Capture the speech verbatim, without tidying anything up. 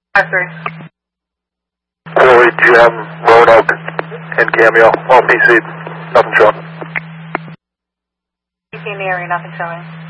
five three. Corey, G M, Roanoke, and Cameo. Well, P C, nothing showing. P C in the area, nothing showing.